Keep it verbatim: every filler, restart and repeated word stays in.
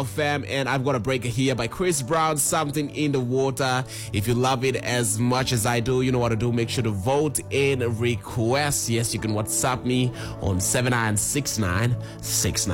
Fam, and I've got a break here by Chris Brown, Something in the Water. If you love it as much as I do, you know what to do. Make sure to vote in request. Yes, you can WhatsApp me on seven nine six nine six nine.